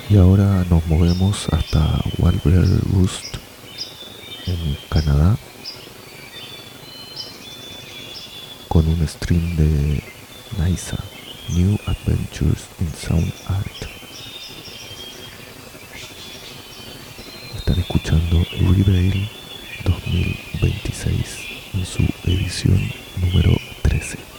Y ahora nos movemos hasta Walbridge Roost en Canadá con un stream de NISA, New Adventures in Sound Art. Están escuchando Rivale 2026 en su edición número 13.